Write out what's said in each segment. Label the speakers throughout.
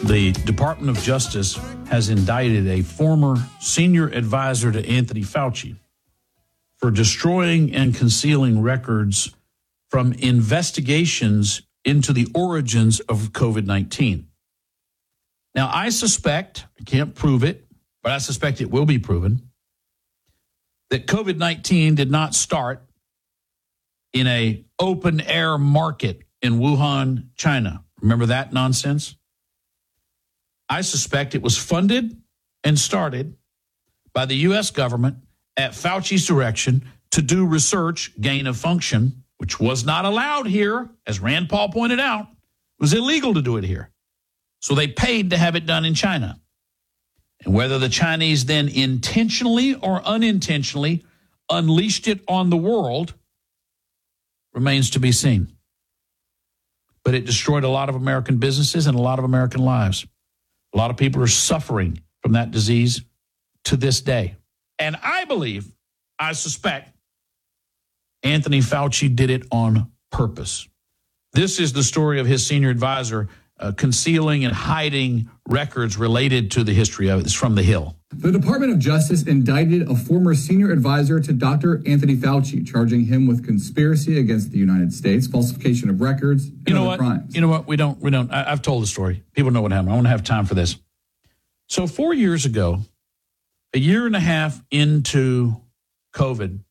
Speaker 1: The Department of Justice has indicted a former senior advisor to Anthony Fauci for destroying and concealing records from investigations into the origins of COVID-19. Now, I suspect, I can't prove it, but I suspect it will be proven, that COVID-19 did not start in an open-air market in Wuhan, China. Remember that nonsense? I suspect it was funded and started by the U.S. government at Fauci's direction to do research, gain of function, which was not allowed here, as Rand Paul pointed out. It was illegal to do it here. So they paid to have it done in China. And whether the Chinese then intentionally or unintentionally unleashed it on the world remains to be seen. But it destroyed a lot of American businesses and a lot of American lives. A lot of people are suffering from that disease to this day. And I suspect, Anthony Fauci did it on purpose. This is the story of his senior advisor concealing and hiding records related to the history of it. It's from The Hill.
Speaker 2: The Department of Justice indicted a former senior advisor to Dr. Anthony Fauci, charging him with conspiracy against the United States, falsification of records, and other crimes.
Speaker 1: You know what? We don't. I've told the story. People know what happened. I want to have time for this. So 4 years ago, a year and a half into COVID,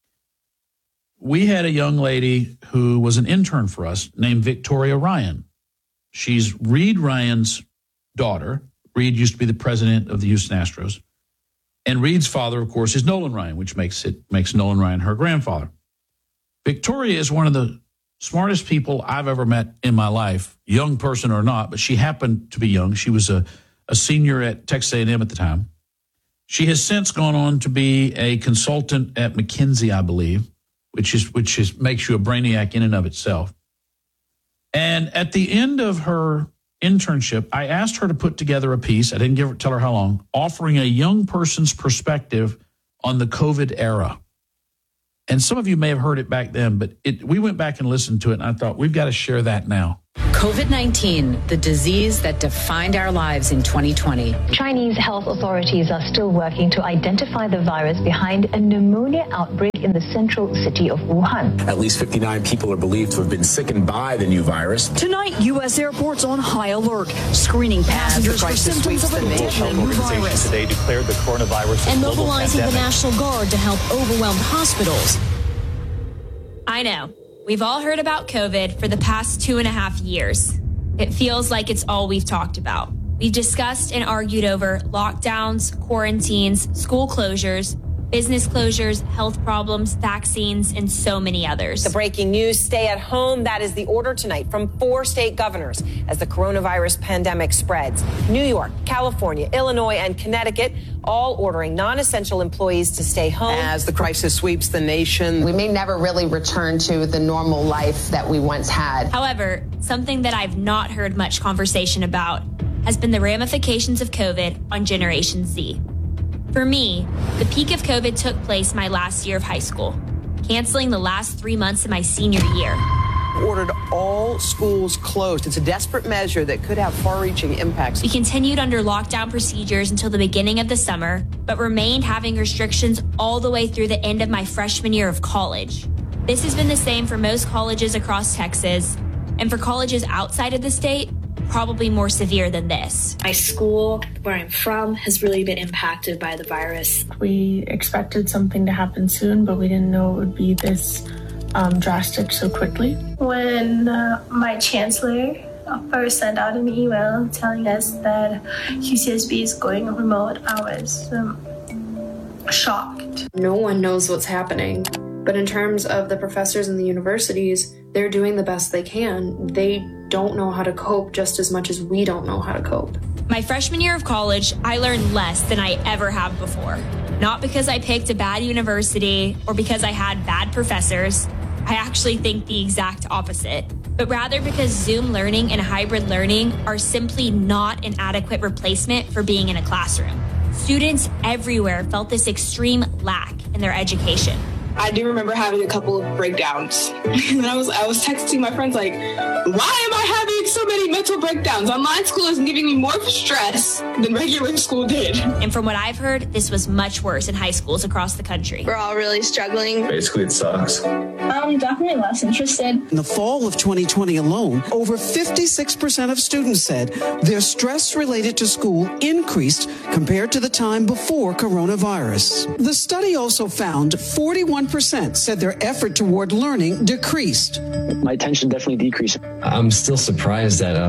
Speaker 1: we had a young lady who was an intern for us named Victoria Ryan. She's Reed Ryan's daughter. Reed used to be the president of the Houston Astros. And Reed's father, of course, is Nolan Ryan, which makes Nolan Ryan her grandfather. Victoria is one of the smartest people I've ever met in my life, young person or not, but she happened to be young. She was a senior at Texas A&M at the time. She has since gone on to be a consultant at McKinsey, I believe, which makes you a brainiac in and of itself. And at the end of her internship, I asked her to put together a piece, I didn't tell her how long, offering a young person's perspective on the COVID era. And some of you may have heard it back then, but we went back and listened to it, and I thought, we've got to share that now.
Speaker 3: COVID-19, the disease that defined our lives in 2020.
Speaker 4: Chinese health authorities are still working to identify the virus behind a pneumonia outbreak in the central city of Wuhan.
Speaker 5: At least 59 people are believed to have been sickened by the new virus.
Speaker 6: Tonight, U.S. airports on high alert, screening passengers for symptoms of a deadly new virus.
Speaker 7: Today declared the coronavirus
Speaker 6: and mobilizing the National Guard to help overwhelmed hospitals.
Speaker 8: I know. We've all heard about COVID for the past 2.5 years. It feels like it's all we've talked about. We've discussed and argued over lockdowns, quarantines, school closures, business closures, health problems, vaccines, and so many others.
Speaker 9: The breaking news, stay at home. That is the order tonight from 4 state governors as the coronavirus pandemic spreads. New York, California, Illinois, and Connecticut all ordering non-essential employees to stay home.
Speaker 10: As the crisis sweeps the nation,
Speaker 11: we may never really return to the normal life that we once had.
Speaker 8: However, something that I've not heard much conversation about has been the ramifications of COVID on Generation Z. For me, the peak of COVID took place my last year of high school, canceling the last 3 months of my senior year.
Speaker 10: Ordered all schools closed. It's a desperate measure that could have far-reaching impacts.
Speaker 8: We continued under lockdown procedures until the beginning of the summer, but remained having restrictions all the way through the end of my freshman year of college. This has been the same for most colleges across Texas, and for colleges outside of the state, probably more severe than this.
Speaker 12: My school, where I'm from, has really been impacted by the virus.
Speaker 13: We expected something to happen soon, but we didn't know it would be this drastic so quickly.
Speaker 14: When my chancellor first sent out an email telling us that UCSB is going remote, I was shocked.
Speaker 15: No one knows what's happening, but in terms of the professors and the universities, they're doing the best they can. They don't know how to cope just as much as we don't know how to cope.
Speaker 8: My freshman year of college, I learned less than I ever have before. Not because I picked a bad university or because I had bad professors. I actually think the exact opposite. But rather because Zoom learning and hybrid learning are simply not an adequate replacement for being in a classroom. Students everywhere felt this extreme lack in their education.
Speaker 7: I do remember having a couple of breakdowns. And I was texting my friends like, why am I having so many mental breakdowns? Online school is giving me more stress than regular school did.
Speaker 8: And from what I've heard, this was much worse in high schools across the country.
Speaker 7: We're all really struggling.
Speaker 5: Basically, it sucks.
Speaker 14: I'm definitely less interested.
Speaker 16: In the fall of 2020 alone, over 56% of students said their stress related to school increased compared to the time before coronavirus. The study also found 41% said their effort toward learning decreased.
Speaker 17: My attention definitely decreased.
Speaker 18: I'm still surprised at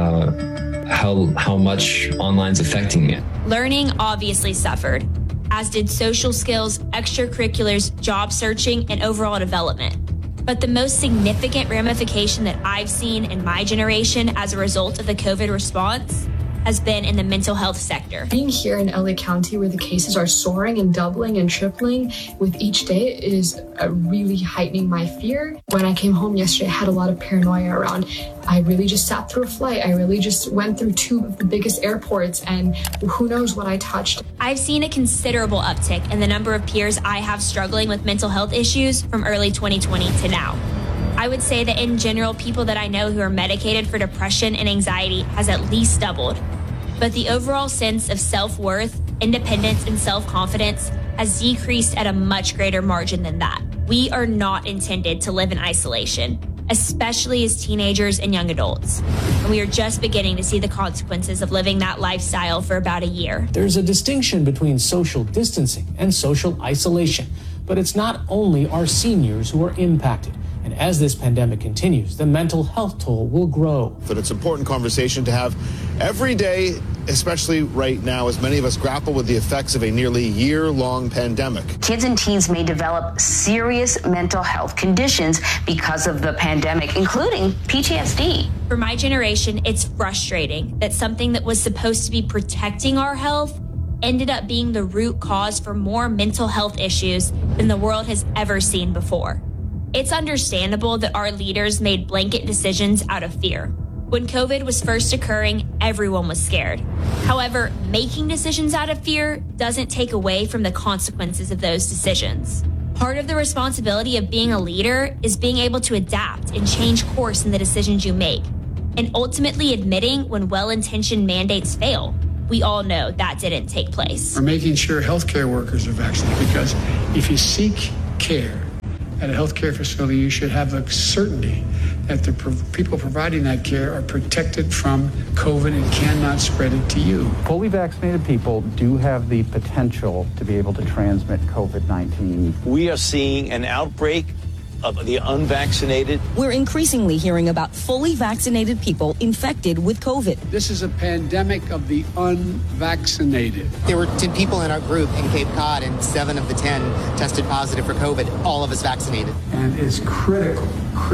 Speaker 18: how much online's affecting me.
Speaker 8: Learning obviously suffered, as did social skills, extracurriculars, job searching, and overall development. But the most significant ramification that I've seen in my generation as a result of the COVID response has been in the mental health sector.
Speaker 19: Being here in LA County, where the cases are soaring and doubling and tripling with each day, is really heightening my fear. When I came home yesterday, I had a lot of paranoia around. I really just sat through a flight. I really just went through two of the biggest airports, and who knows what I touched.
Speaker 8: I've seen a considerable uptick in the number of peers I have struggling with mental health issues from early 2020 to now. I would say that in general, people that I know who are medicated for depression and anxiety has at least doubled. But the overall sense of self-worth, independence, and self-confidence has decreased at a much greater margin than that. We are not intended to live in isolation, especially as teenagers and young adults. And we are just beginning to see the consequences of living that lifestyle for about a year.
Speaker 20: There's a distinction between social distancing and social isolation, but it's not only our seniors who are impacted. And as this pandemic continues, the mental health toll will grow.
Speaker 21: But it's an important conversation to have every day, especially right now, as many of us grapple with the effects of a nearly year-long pandemic.
Speaker 22: Kids and teens may develop serious mental health conditions because of the pandemic, including PTSD.
Speaker 8: For my generation, it's frustrating that something that was supposed to be protecting our health ended up being the root cause for more mental health issues than the world has ever seen before. It's understandable that our leaders made blanket decisions out of fear. When COVID was first occurring, everyone was scared. However, making decisions out of fear doesn't take away from the consequences of those decisions. Part of the responsibility of being a leader is being able to adapt and change course in the decisions you make, and ultimately admitting when well-intentioned mandates fail. We all know that didn't take place.
Speaker 23: We're making sure healthcare workers are vaccinated, because if you seek care at a healthcare facility, you should have the certainty that the people providing that care are protected from COVID and cannot spread it to you.
Speaker 24: Fully vaccinated people do have the potential to be able to transmit COVID-19.
Speaker 25: We are seeing an outbreak of the unvaccinated.
Speaker 6: We're increasingly hearing about fully vaccinated people infected with COVID.
Speaker 23: This is a pandemic of the unvaccinated.
Speaker 26: There were 10 people in our group in Cape Cod, and 7 of the 10 tested positive for COVID, all of us vaccinated.
Speaker 23: And it's critical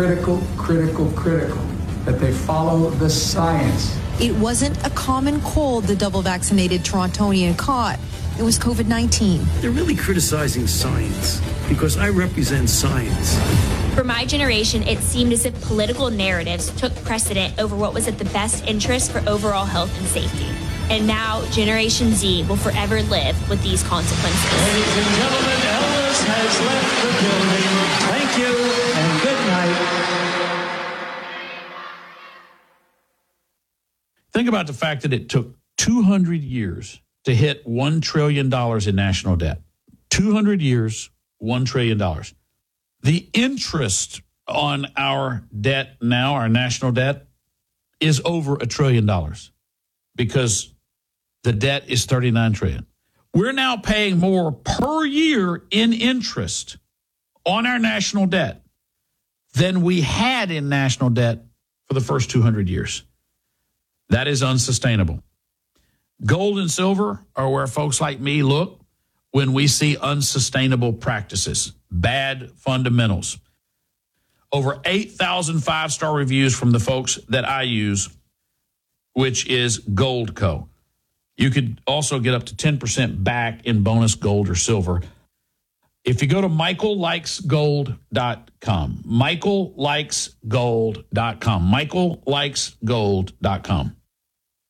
Speaker 23: that they follow the science.
Speaker 27: It wasn't a common cold the double vaccinated Torontonian caught. It was COVID-19.
Speaker 28: They're really criticizing science because I represent science.
Speaker 8: For my generation, it seemed as if political narratives took precedent over what was at the best interest for overall health and safety. And now Generation Z will forever live with these consequences.
Speaker 29: Ladies and gentlemen, Elvis has left the building. Thank you and good night.
Speaker 1: Think about the fact that it took 200 years to hit $1 trillion in national debt. 200 years, $1 trillion. The interest on our debt now, our national debt, is over $1 trillion because the debt is $39 trillion. We're now paying more per year in interest on our national debt than we had in national debt for the first 200 years. That is unsustainable. Gold and silver are where folks like me look when we see unsustainable practices, bad fundamentals. Over 8,000 five-star reviews from the folks that I use, which is Goldco. You could also get up to 10% back in bonus gold or silver if you go to michaellikesgold.com. michaellikesgold.com. michaellikesgold.com.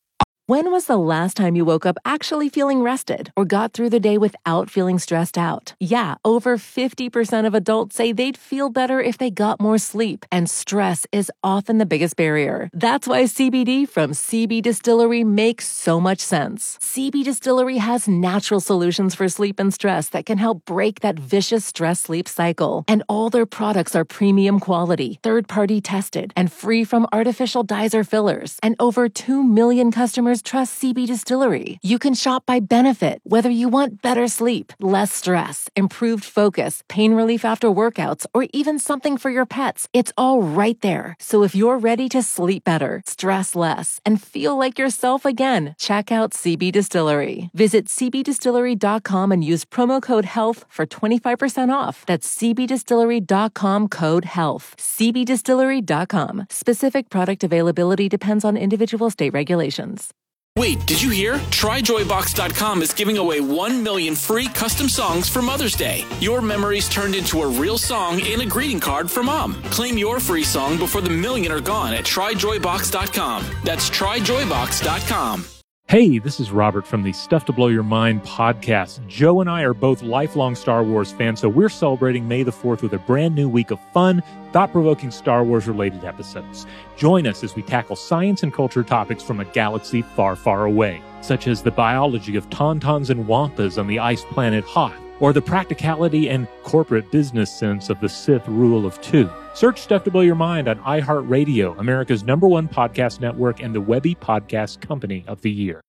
Speaker 2: When was the last time you woke up actually feeling rested or got through the day without feeling stressed out? Yeah, over 50% of adults say they'd feel better if they got more sleep, and stress is often the biggest barrier. That's why CBD from CB Distillery makes so much sense. CB Distillery has natural solutions for sleep and stress that can help break that vicious stress-sleep cycle. And all their products are premium quality, third-party tested, and free from artificial dyes or fillers. And over 2 million customers trust CB Distillery. You can shop by benefit, whether you want better sleep, less stress, improved focus, pain relief after workouts, or even something for your pets. It's all right there. So if you're ready to sleep better, stress less, and feel like yourself again, check out CB Distillery. Visit cbdistillery.com and use promo code HEALTH for 25% off. That's cbdistillery.com, code HEALTH. cbdistillery.com. Specific product availability depends on individual state regulations.
Speaker 3: Wait, did you hear? TryJoyBox.com is giving away 1 million free custom songs for Mother's Day. Your memories turned into a real song and a greeting card for Mom. Claim your free song before the million are gone at TryJoyBox.com. That's TryJoyBox.com.
Speaker 4: Hey, this is Robert from the Stuff to Blow Your Mind podcast. Joe and I are both lifelong Star Wars fans, so we're celebrating May the 4th with a brand new week of fun, thought-provoking Star Wars-related episodes. Join us as we tackle science and culture topics from a galaxy far, far away, such as the biology of tauntauns and wampas on the ice planet Hoth, or the practicality and corporate business sense of the Sith rule of two. Search Stuff to Blow Your Mind on iHeartRadio, America's #1 podcast network and the Webby Podcast Company of the Year.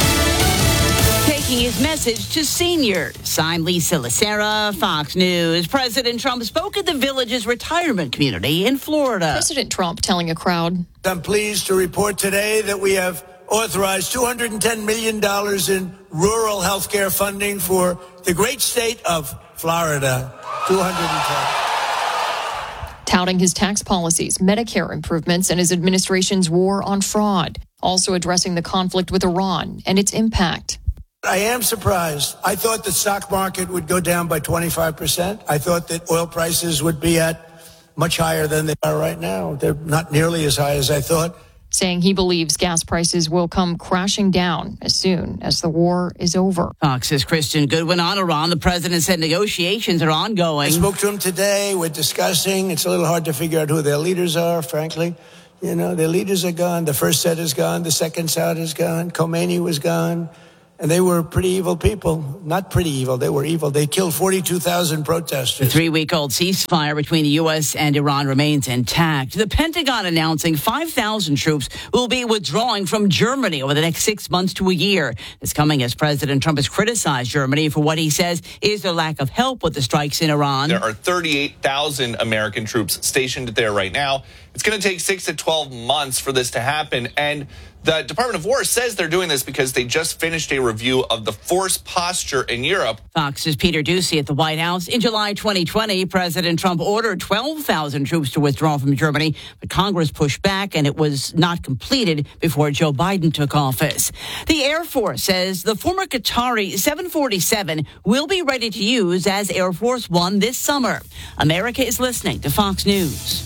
Speaker 9: Taking his message to seniors. I'm Lisa Lacera, Fox News. President Trump spoke at the Village's retirement community in Florida.
Speaker 10: President Trump telling a crowd.
Speaker 11: I'm pleased to report today that we have authorized $210 million in rural health care funding for the great state of Florida. 210.
Speaker 10: Touting his tax policies, Medicare improvements, and his administration's war on fraud. Also addressing the conflict with Iran and its impact.
Speaker 11: I am surprised. I thought the stock market would go down by 25%. I thought that oil prices would be at much higher than they are right now. They're not nearly as high as I thought.
Speaker 10: Saying he believes gas prices will come crashing down as soon as the war is over.
Speaker 9: Fox's Christian Goodwin on Iran. The president said negotiations are ongoing.
Speaker 11: I spoke to him today. We're discussing. It's a little hard to figure out who their leaders are, frankly. You know, their leaders are gone. The first set is gone. The second set is gone. Khomeini was gone. And they were pretty evil people. Not pretty evil. They were evil. They killed 42,000 protesters.
Speaker 9: The 3-week-old ceasefire between the U.S. and Iran remains intact. The Pentagon announcing 5,000 troops will be withdrawing from Germany over the next 6 months to a year. It's coming as President Trump has criticized Germany for what he says is their lack of help with the strikes in Iran.
Speaker 12: There are 38,000 American troops stationed there right now. It's going to take 6 to 12 months for this to happen. And the Department of War says they're doing this because they just finished a review of the force posture in Europe.
Speaker 9: Fox's Peter Doocy at the White House. In July 2020, President Trump ordered 12,000 troops to withdraw from Germany, but Congress pushed back and it was not completed before Joe Biden took office. The Air Force says the former Qatari 747 will be ready to use as Air Force One this summer. America is listening to Fox News.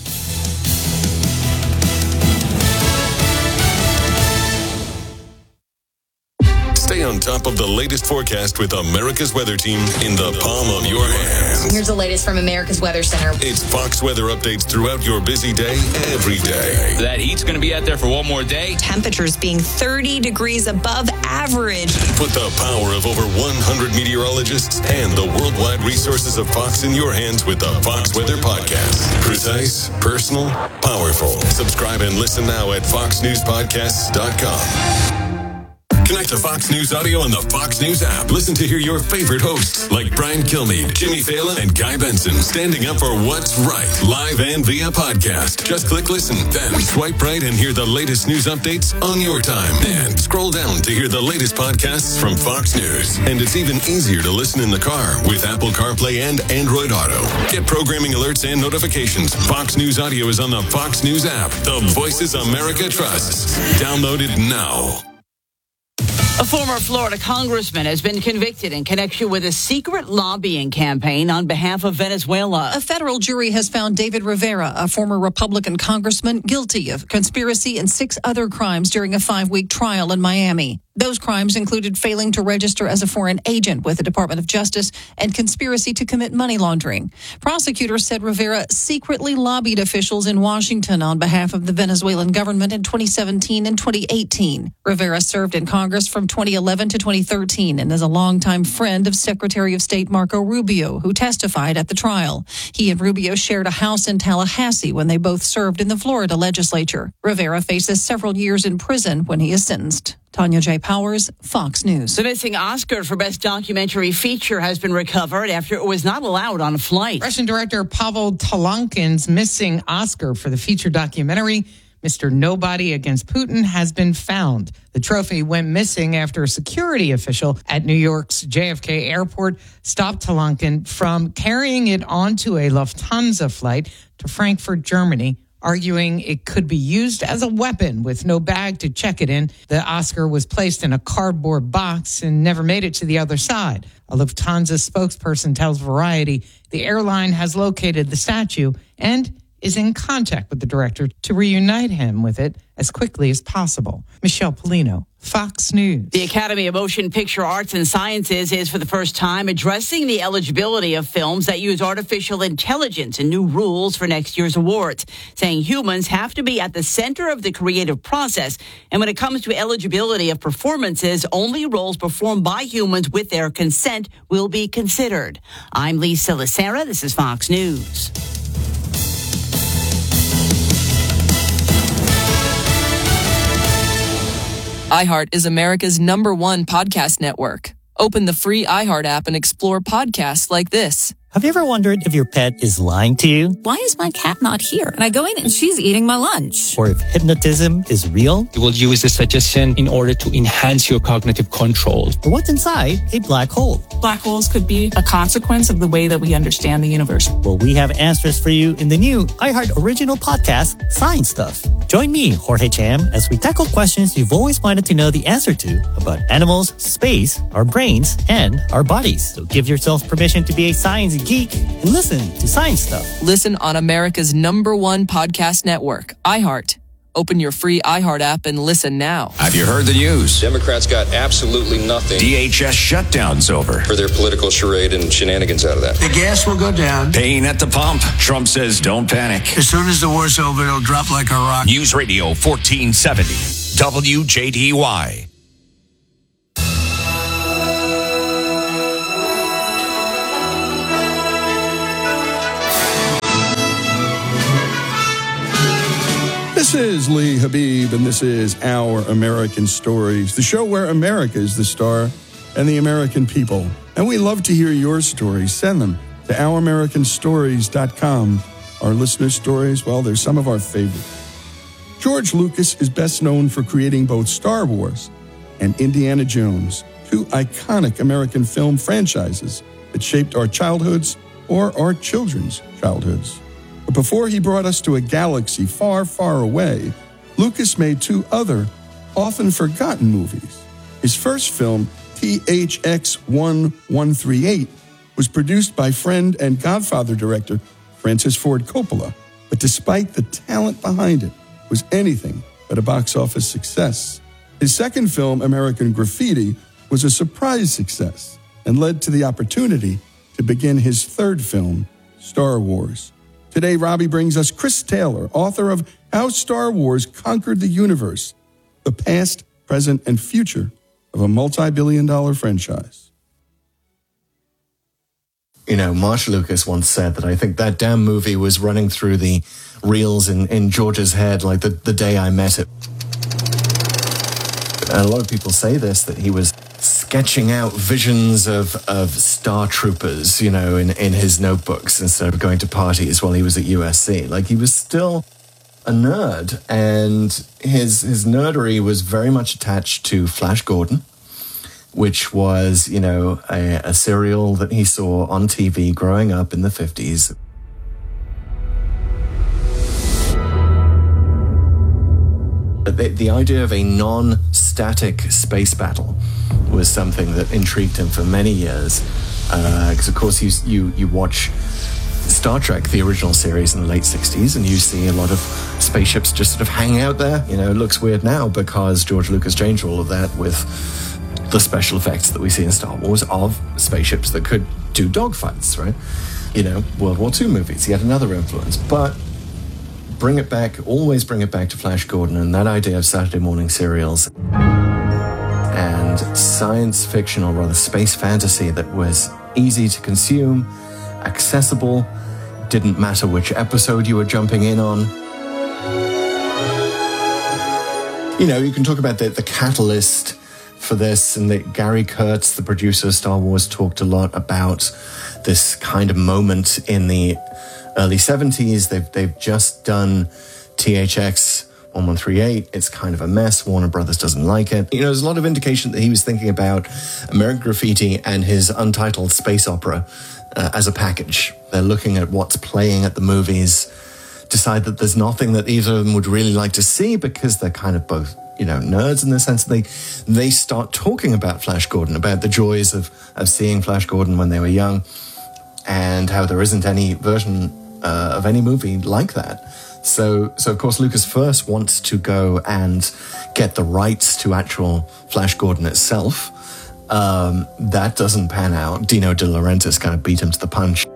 Speaker 13: Stay on top of the latest forecast with America's Weather Team in the palm of your hands.
Speaker 15: Here's the latest from America's Weather Center.
Speaker 13: It's Fox weather updates throughout your busy day, every day.
Speaker 30: That heat's going to be out there for one more day.
Speaker 15: Temperatures being 30 degrees above average.
Speaker 13: Put the power of over 100 meteorologists and the worldwide resources of Fox in your hands with the Fox Weather Podcast. Precise, personal, powerful. Subscribe and listen now at foxnewspodcasts.com. Connect to Fox News Audio on the Fox News app. Listen to hear your favorite hosts like Brian Kilmeade, Jimmy Fallon, and Guy Benson standing up for what's right, live and via podcast. Just click listen, then swipe right and hear the latest news updates on your time. And scroll down to hear the latest podcasts from Fox News. And it's even easier to listen in the car with Apple CarPlay and Android Auto. Get programming alerts and notifications. Fox News Audio is on the Fox News app. The voices America trusts. Download it now.
Speaker 9: A former Florida congressman has been convicted in connection with a secret lobbying campaign on behalf of Venezuela.
Speaker 5: A federal jury has found David Rivera, a former Republican congressman, guilty of conspiracy and 6 other crimes during a 5-week trial in Miami. Those crimes included failing to register as a foreign agent with the Department of Justice and conspiracy to commit money laundering. Prosecutors said Rivera secretly lobbied officials in Washington on behalf of the Venezuelan government in 2017 and 2018. Rivera served in Congress from 2011 to 2013 and is a longtime friend of Secretary of State Marco Rubio, who testified at the trial. He and Rubio shared a house in Tallahassee when they both served in the Florida legislature. Rivera faces several years in prison when he is sentenced. Tanya J. Powers, Fox News.
Speaker 9: The missing Oscar for Best Documentary Feature has been recovered after it was not allowed on a flight.
Speaker 7: Russian director Pavel Talankin's missing Oscar for the feature documentary, Mr. Nobody Against Putin, has been found. The trophy went missing after a security official at New York's JFK airport stopped Talankin from carrying it onto a Lufthansa flight to Frankfurt, Germany, arguing it could be used as a weapon with no bag to check it in. The Oscar was placed in a cardboard box and never made it to the other side. A Lufthansa spokesperson tells Variety the airline has located the statue and is in contact with the director to reunite him with it as quickly as possible. Michelle Polino, Fox News.
Speaker 9: The Academy of Motion Picture Arts and Sciences is for the first time addressing the eligibility of films that use artificial intelligence and new rules for next year's awards, saying humans have to be at the center of the creative process. And when it comes to eligibility of performances, only roles performed by humans with their consent will be considered. I'm Lisa Lacera. This is Fox News.
Speaker 14: iHeart is America's #1 podcast network. Open the free iHeart app and explore podcasts like this.
Speaker 16: Have you ever wondered if your pet is lying to you?
Speaker 17: Why is my cat not here? And I go in and she's eating my lunch.
Speaker 16: Or if hypnotism is real?
Speaker 18: You will use the suggestion in order to enhance your cognitive control.
Speaker 16: Or what's inside a black hole?
Speaker 19: Black holes could be a consequence of the way that we understand the universe.
Speaker 16: Well, we have answers for you in the new iHeart original podcast, Science Stuff. Join me, Jorge Cham, as we tackle questions you've always wanted to know the answer to about animals, space, our brains, and our bodies. So give yourself permission to be a science geek and listen to Science Stuff.
Speaker 14: Listen on America's #1 podcast network, iHeart. Open your free iHeart app and listen now.
Speaker 20: Have you heard the news?
Speaker 21: Democrats got absolutely nothing.
Speaker 20: DHS shutdown's over.
Speaker 21: For their political charade and shenanigans out of that.
Speaker 11: The gas will go down.
Speaker 20: Pain at the pump. Trump says don't panic.
Speaker 11: As soon as the war's over, it'll drop like a rock.
Speaker 20: News Radio 1470. WJDY.
Speaker 22: This is Lee Habib, and this is Our American Stories, the show where America is the star and the American people. And we love to hear your stories. Send them to ouramericanstories.com. Our listener stories, well, they're some of our favorites. George Lucas is best known for creating both Star Wars and Indiana Jones, 2 iconic American film franchises that shaped our childhoods or our children's childhoods. But before he brought us to a galaxy far, far away, Lucas made 2 other, often forgotten movies. His first film, THX 1138, was produced by friend and Godfather director Francis Ford Coppola, but despite the talent behind it, was anything but a box office success. His second film, American Graffiti, was a surprise success and led to the opportunity to begin his third film, Star Wars. Today, Robbie brings us Chris Taylor, author of How Star Wars Conquered the Universe, the past, present, and future of a multi-billion-dollar franchise.
Speaker 31: You know, Marcia Lucas once said that I think that damn movie was running through the reels in George's head like the day I met it. And a lot of people say this, that he was sketching out visions of Star Troopers, you know, in his notebooks instead of going to parties while he was at USC. Like, he was still a nerd, and his nerdery was very much attached to Flash Gordon, which was, you know, a serial that he saw on TV growing up in the 50s. The idea of a non-static space battle was something that intrigued him for many years. Because, of course, you watch Star Trek, the original series in the late 60s, and you see a lot of spaceships just sort of hang out there. You know, it looks weird now because George Lucas changed all of that with the special effects that we see in Star Wars of spaceships that could do dogfights, right? You know, World War II movies, yet another influence. But always bring it back to Flash Gordon and that idea of Saturday morning serials and science fiction, or rather space fantasy, that was easy to consume, accessible, didn't matter which episode you were jumping in on. You know, you can talk about the catalyst for this, and that Gary Kurtz, the producer of Star Wars, talked a lot about this kind of moment in the early 70s. They've just done THX 1138. It's kind of a mess. Warner Brothers doesn't like it. You know, there's a lot of indication that he was thinking about American Graffiti and his untitled space opera as a package. They're looking at what's playing at the movies, decide that there's nothing that either of them would really like to see because they're kind of both, you know, nerds in the sense that they start talking about Flash Gordon, about the joys of seeing Flash Gordon when they were young, and how there isn't any version of any movie like that. So of course, Lucas first wants to go and get the rights to actual Flash Gordon itself. That doesn't pan out. Dino De Laurentiis kind of beat him to the punch.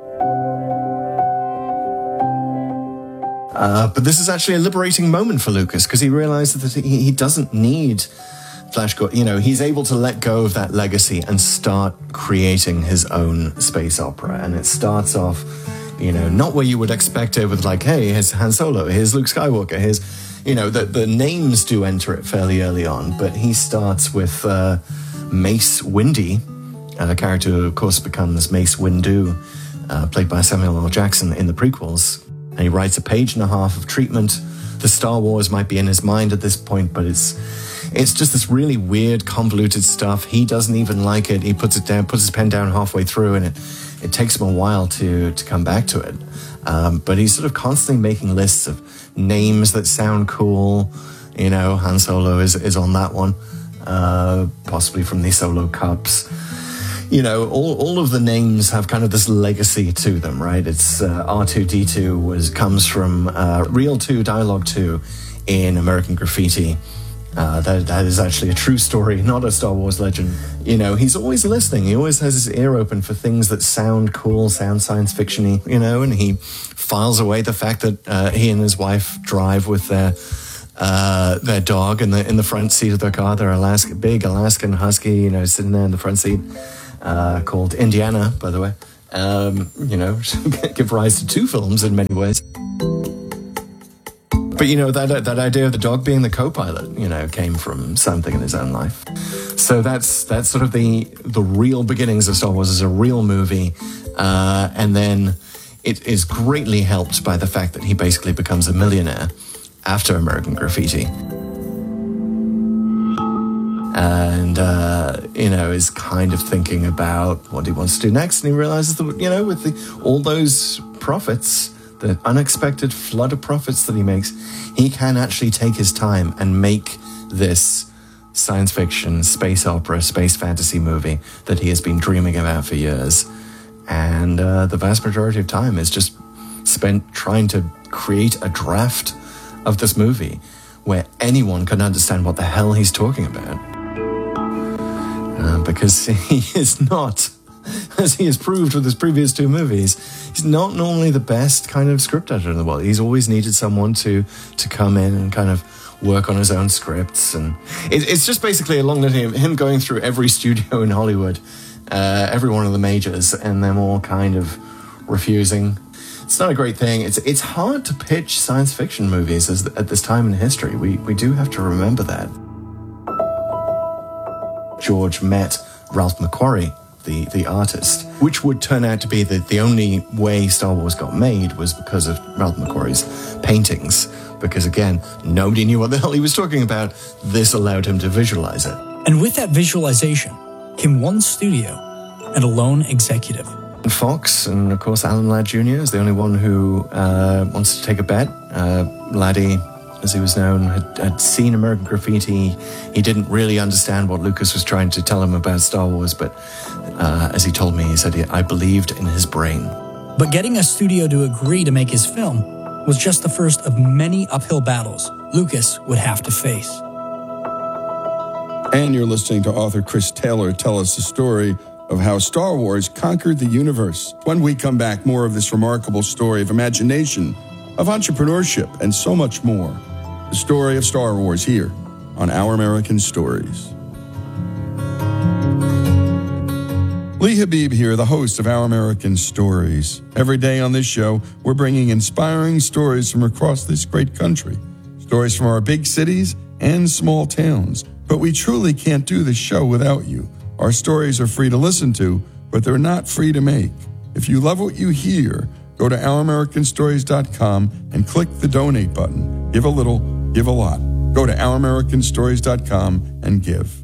Speaker 31: But this is actually a liberating moment for Lucas, because he realizes that he doesn't need Flash Gordon. You know, he's able to let go of that legacy and start creating his own space opera. And it starts off, you know, not where you would expect it with like, hey, here's Han Solo, here's Luke Skywalker, here's, you know, the names do enter it fairly early on, but he starts with Mace Windu, a character who, of course, becomes Mace Windu, played by Samuel L. Jackson in the prequels. And he writes a page and a half of treatment. The Star Wars might be in his mind at this point, but it's just this really weird, convoluted stuff. He doesn't even like it. He puts it down, puts his pen down halfway through, and it takes him a while to come back to it. But he's sort of constantly making lists of names that sound cool. You know, Han Solo is on that one, possibly from the Solo Cups. You know, all of the names have kind of this legacy to them, right? It's R2-D2 comes from Reel 2, Dialogue 2 in American Graffiti. That is actually a true story, not a Star Wars legend. You know, he's always listening. He always has his ear open for things that sound cool, sound science fiction-y, you know, and he files away the fact that he and his wife drive with their dog in the front seat of their car. Their big Alaskan Husky, you know, sitting there in the front seat. Called Indiana, by the way. You know, give rise to two films in many ways. But, you know, that idea of the dog being the co-pilot, you know, came from something in his own life. So that's sort of the real beginnings of Star Wars as a real movie. And then it is greatly helped by the fact that he basically becomes a millionaire after American Graffiti. And, you know, is kind of thinking about what he wants to do next. And he realizes that, you know, with all those profits, the unexpected flood of profits that he makes, he can actually take his time and make this science fiction, space opera, space fantasy movie that he has been dreaming about for years. And the vast majority of time is just spent trying to create a draft of this movie where anyone can understand what the hell he's talking about. Because he is not, as he has proved with his previous two movies, he's not normally the best kind of script editor in the world. He's always needed someone to come in and kind of work on his own scripts. And it's just basically a long litany of him going through every studio in Hollywood, every one of the majors, and them all kind of refusing. It's not a great thing. It's hard to pitch science fiction movies at this time in history. We do have to remember that. George met Ralph McQuarrie, the artist, which would turn out to be the only way Star Wars got made was because of Ralph McQuarrie's paintings. Because again, nobody knew what the hell he was talking about. This allowed him to visualize it.
Speaker 1: And with that visualization came one studio and a lone executive.
Speaker 31: Fox, and of course Alan Ladd Jr. is the only one who wants to take a bet. Laddie as he was known, had seen American Graffiti. He didn't really understand what Lucas was trying to tell him about Star Wars, but as he told me, he said, I believed in his brain.
Speaker 1: But getting a studio to agree to make his film was just the first of many uphill battles Lucas would have to face.
Speaker 22: And you're listening to author Chris Taylor tell us the story of how Star Wars conquered the universe. When we come back, more of this remarkable story of imagination, of entrepreneurship, and so much more. The story of Star Wars here on Our American Stories. Lee Habib here, the host of Our American Stories. Every day on this show, we're bringing inspiring stories from across this great country. Stories from our big cities and small towns. But we truly can't do this show without you. Our stories are free to listen to, but they're not free to make. If you love what you hear, go to OurAmericanStories.com and click the donate button. Give a little, give a lot. Go to OurAmericanStories.com and give.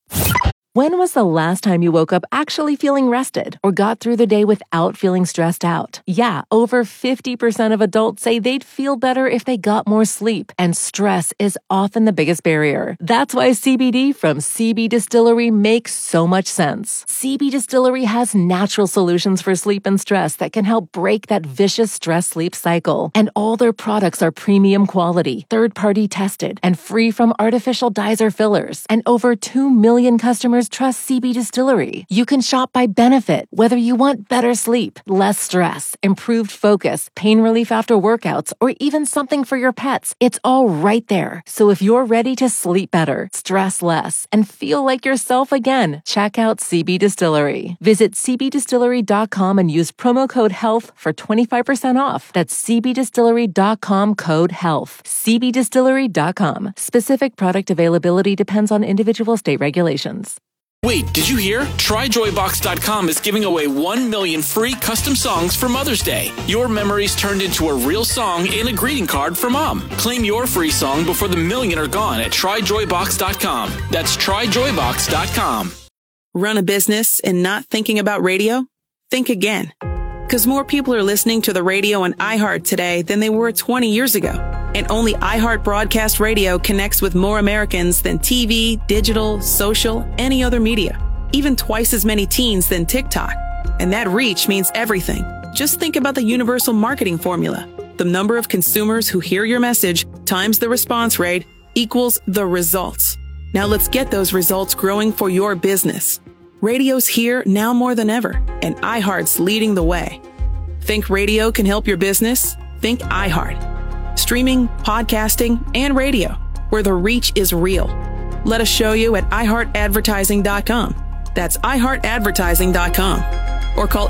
Speaker 2: When was the last time you woke up actually feeling rested or got through the day without feeling stressed out? Yeah, over 50% of adults say they'd feel better if they got more sleep, and stress is often the biggest barrier. That's why CBD from CB Distillery makes so much sense. CB Distillery has natural solutions for sleep and stress that can help break that vicious stress-sleep cycle. And all their products are premium quality, third-party tested, and free from artificial dyes or fillers. And over 2 million customers trust CB Distillery. You can shop by benefit, whether you want better sleep, less stress, improved focus, pain relief after workouts, or even something for your pets. It's all right there. So if you're ready to sleep better, stress less, and feel like yourself again, check out CB Distillery. Visit cbdistillery.com and use promo code HEALTH for 25% off. That's cbdistillery.com code HEALTH. cbdistillery.com. Specific product availability depends on individual state regulations.
Speaker 30: Wait, did you hear? TryJoyBox.com is giving away 1 million free custom songs for Mother's Day. Your memories turned into a real song in a greeting card for Mom. Claim your free song before the million are gone at TryJoyBox.com. That's TryJoyBox.com.
Speaker 3: Run a business and not thinking about radio? Think again. Because more people are listening to the radio on iHeart today than they were 20 years ago. And only iHeart Broadcast Radio connects with more Americans than TV, digital, social, any other media. Even twice as many teens than TikTok. And that reach means everything. Just think about the universal marketing formula. The number of consumers who hear your message times the response rate equals the results. Now let's get those results growing for your business. Radio's here now more than ever, and iHeart's leading the way. Think radio can help your business? Think iHeart. Streaming, podcasting, and radio, where the reach is real. Let us show you at iHeartAdvertising.com. That's iHeartAdvertising.com. Or call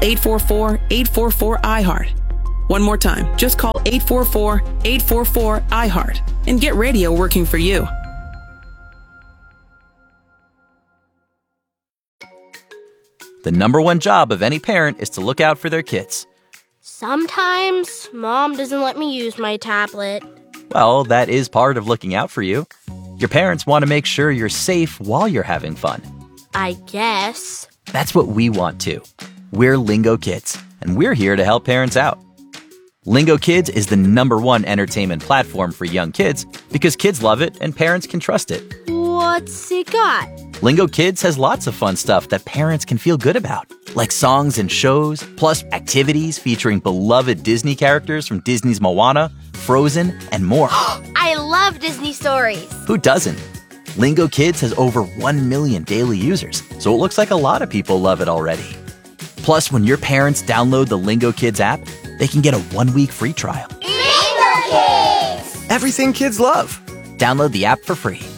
Speaker 3: 844-844-iHeart. One more time, just call 844-844-iHeart and get radio working for you.
Speaker 6: The number one job of any parent is to look out for their kids.
Speaker 8: Sometimes Mom doesn't let me use my tablet.
Speaker 6: Well, that is part of looking out for you. Your parents want to make sure you're safe while you're having fun.
Speaker 8: I guess.
Speaker 6: That's what we want too. We're Lingo Kids, and we're here to help parents out. Lingo Kids is the number one entertainment platform for young kids because kids love it and parents can trust it.
Speaker 8: What's it got?
Speaker 6: Lingo Kids has lots of fun stuff that parents can feel good about, like songs and shows, plus activities featuring beloved Disney characters from Disney's Moana, Frozen, and more.
Speaker 8: I love Disney stories.
Speaker 6: Who doesn't? Lingo Kids has over 1 million daily users, so it looks like a lot of people love it already. Plus, when your parents download the Lingo Kids app, they can get a 1-week free trial.
Speaker 8: Lingo Kids!
Speaker 6: Everything kids love. Download the app for free.